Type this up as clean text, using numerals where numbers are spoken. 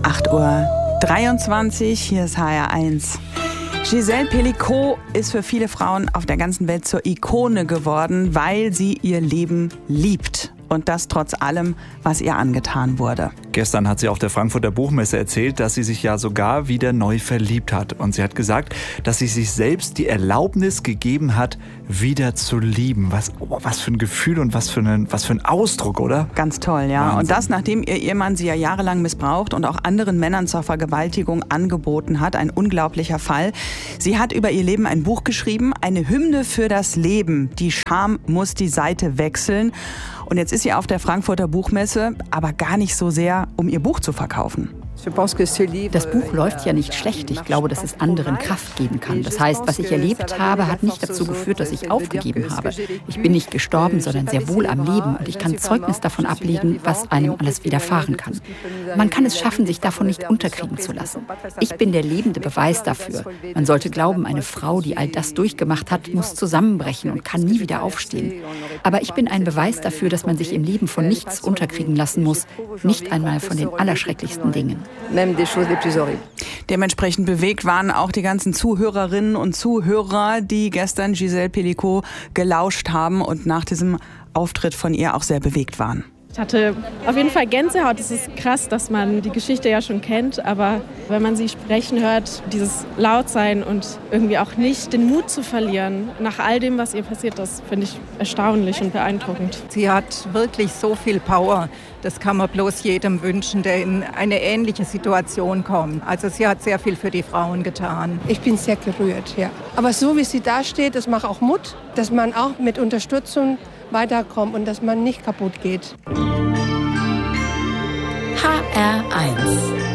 8:23 Uhr, hier ist HR1. Gisèle Pelicot ist für viele Frauen auf der ganzen Welt zur Ikone geworden, weil sie ihr Leben liebt. Und das trotz allem, was ihr angetan wurde. Gestern hat sie auf der Frankfurter Buchmesse erzählt, dass sie sich ja sogar wieder neu verliebt hat. Und sie hat gesagt, dass sie sich selbst die Erlaubnis gegeben hat, wieder zu lieben. Was für ein Gefühl und was für ein Ausdruck, oder? Ganz toll, ja. Wahnsinn. Und das, nachdem ihr Ehemann sie ja jahrelang missbraucht und auch anderen Männern zur Vergewaltigung angeboten hat. Ein unglaublicher Fall. Sie hat über ihr Leben ein Buch geschrieben, eine Hymne für das Leben. Die Scham muss die Seite wechseln. Und jetzt ist sie auf der Frankfurter Buchmesse, aber gar nicht so sehr, um ihr Buch zu verkaufen. Das Buch läuft ja nicht schlecht. Ich glaube, dass es anderen Kraft geben kann. Das heißt, was ich erlebt habe, hat nicht dazu geführt, dass ich aufgegeben habe. Ich bin nicht gestorben, sondern sehr wohl am Leben. Und ich kann Zeugnis davon ablegen, was einem alles widerfahren kann. Man kann es schaffen, sich davon nicht unterkriegen zu lassen. Ich bin der lebende Beweis dafür. Man sollte glauben, eine Frau, die all das durchgemacht hat, muss zusammenbrechen und kann nie wieder aufstehen. Aber ich bin ein Beweis dafür, dass man sich im Leben von nichts unterkriegen lassen muss. Nicht einmal von den allerschrecklichsten Dingen. Dementsprechend bewegt waren auch die ganzen Zuhörerinnen und Zuhörer, die gestern Gisèle Pelicot gelauscht haben und nach diesem Auftritt von ihr auch sehr bewegt waren. Ich hatte auf jeden Fall Gänsehaut. Es ist krass, dass man die Geschichte ja schon kennt, aber wenn man sie sprechen hört, dieses Lautsein und irgendwie auch nicht den Mut zu verlieren, nach all dem, was ihr passiert ist, finde ich erstaunlich und beeindruckend. Sie hat wirklich so viel Power. Das kann man bloß jedem wünschen, der in eine ähnliche Situation kommt. Also sie hat sehr viel für die Frauen getan. Ich bin sehr gerührt, ja. Aber so wie sie da steht, das macht auch Mut, dass man auch mit Unterstützung weiterkommt und dass man nicht kaputt geht. HR1